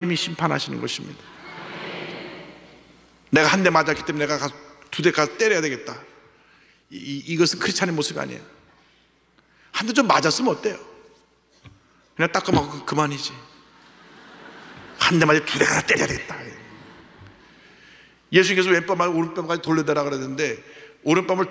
하나님이 심판하시는 것입니다. 내가 한 대 맞았기 때문에 내가 가서 2대 가서 때려야 되겠다. 이것은 크리스찬의 모습이 아니에요. 한 대 좀 맞았으면 어때요? 그냥 닦아먹고 그만이지. 한 대 맞아 2대 가서 때려야 되겠다. 예수님께서 왼뺨 말고 오른뺨까지 돌려대라 그랬는데 오른뺨을